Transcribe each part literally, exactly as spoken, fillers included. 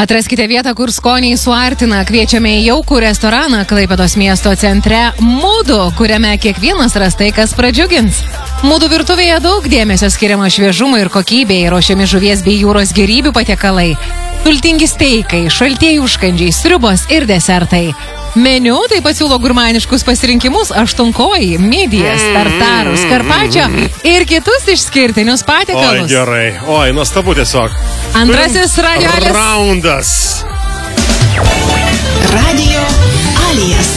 Atraskite vietą, kur skoniai suartina. Kviečiame į jaukų restoraną Klaipėdos miesto centre Mudu, kuriame kiekvienas ras tai, kas pradžiugins. Mudu virtuvėje daug dėmesio skiriama šviežumui ir kokybei, ruošiami žuvies bei jūros gėrybių patiekalai, tultingi steikai, šaltieji užkandžiai, sriubos ir desertai. Meniu taip pat siūlo gurmaniškus pasirinkimus aštunkojį, midijas, tartarus, karpačio ir kitus išskirtinius patiekalus. Oi, gerai. Oi, nuostabu tiesiog. Antrasis radioalis. Raundas. Radio Alijas.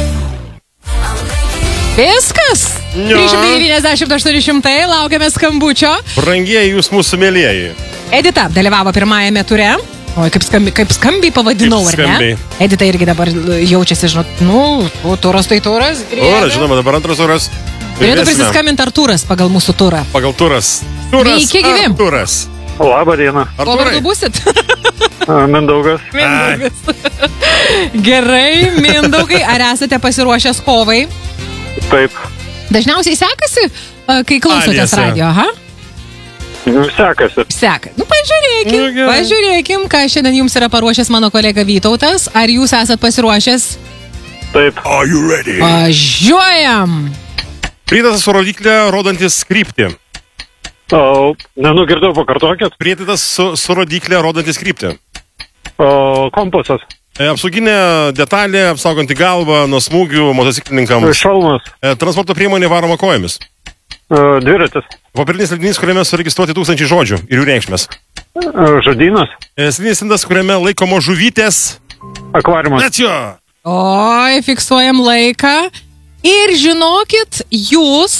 Viskas. trys šimtai devyniasdešimt aštuoni šimtai, laukiame skambučio. Brangieji jūs mūsų mėlieji. Edita dalyvavo pirmajame ture. Oi, kaip skambiai, kaip skambiai pavadinau, Kaip ar ne? skambiai. Edita irgi dabar jaučiasi, žinot, nu, o turas tai turas. Turas, žinoma, dabar antras turas. Turėtų prisiskambinti ar turas pagal mūsų turą. Pagal turas. Turas Sveiki, gyvi. ar turas? Labą dieną. Ko vardu būsit? Mindaugas. Mindaugas. Gerai, Mindaugai, ar esate pasiruošęs kovai? Taip. Dažniausiai sekasi, kai klausotės Aliese. radio, aha? Sekasi. Seka. Nu, pažiūrėkim, Nu, gerai. pažiūrėkim, ką šiandien jums yra paruošęs mano kolega Vytautas. Ar jūs esat pasiruošęs? Taip. Are you ready? Važiuojam! Prietaitas su rodiklė rodantis kryptį. O, nenugirdau, pakartokit. Prietaitas su, su rodiklė rodantis kryptį. O, kompasas. E, apsauginė detalė, apsauganti galvą nuo smūgių motociklininkams. Šalmas. E, transporto priemonė varoma kojomis. O, dviratis. Popierinis leidinys, kuriame suregistruoti tūkstančiai žodžių ir jų reikšmės. O, žodynas. E, Slidinis indas, kuriame laikomo žuvytės. Akvariumas. Net jo. Oi, fiksuojam laiką. Ir žinokit, jūs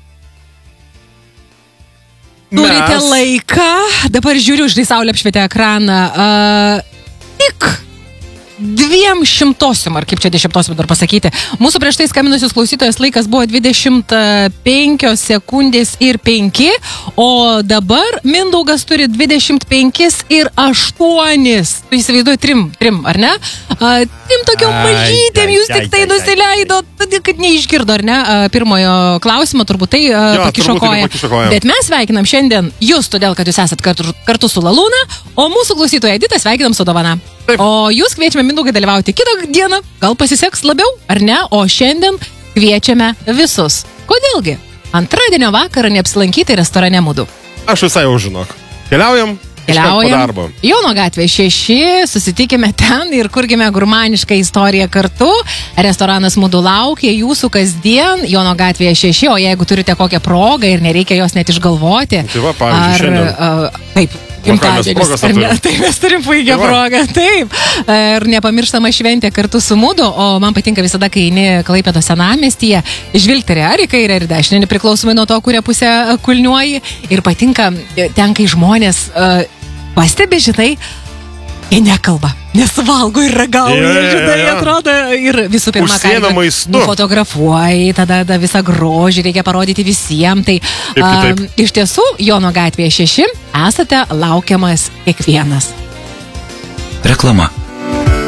turite Mes- laiką. Dabar žiūriu, žinai, saulė apšvietė ekraną. Uh, tik dviem šimtosiam, ar kaip čia dešimtosiam dar pasakyti. Mūsų prieš tai skambinusius klausytojus laikas buvo dvidešimt penkios sekundės ir penki, o dabar Mindaugas turi dvidešimt penkis ir aštuonis. Tu įsivaizduoji trim, trim, ar ne? Uh, trim tokiom Ai, mažytėm, ai, jūs ai, tik tai ai, ai, nusileidot, todėl kad neišgirdo, ar ne? Uh, pirmojo klausimo turbūt tai uh, Jo, pakišo turbūt koją. irgi pakišo koją. Bet mes sveikinam šiandien jūs, todėl kad jūs esat kartu, kartu su Lalūna, o mūsų klausytoja Edita sveikinam su dovana. Taip. O jūs kviečiame Mindaugai dalyvauti kitą dieną, gal pasiseks labiau, ar ne? O šiandien kviečiame visus. Kodėlgi? Antradienio vakarą neapsilankyti restorane Mudu. Aš visai jau žinok. Keliaujam. iškart Po Keliaujam. darbo. Jono gatvė šeši, susitikime ten ir kurgime gurmanišką istoriją kartu. Restoranas Mudu laukia jūsų kasdien Jono gatvėje šeši, o jeigu turite kokią progą ir nereikia jos net išgalvoti. Tai va, pavyzdžiui, šiandien. Uh, taip. O ką mes Gimtadienis, progas ar ne? turim? Tai mes turim puikią Tai va. progą, taip. Ir nepamirštama šventė kartu su Mudu, o man patinka visada, kai eini Klaipėdos senamiestyje, žvilgteri ar į kairę ir dešinę, nepriklausomai nuo to, kurią pusę kulniuoji. Ir patinka ten, kai žmonės uh, pastebi, žinai, jie nekalba, nes valgo ir ragauja, Jo, jo, jo, žinai, jo. atrodo. Ir visų pirma, Užsiėda maistu. nufotografuoji, tada da, visą grožį reikia parodyti visiems. Tai Taip, taip, taip. um, iš tiesų, Jono gatvėje šeši esate laukiamas kiekvienas. Reklama.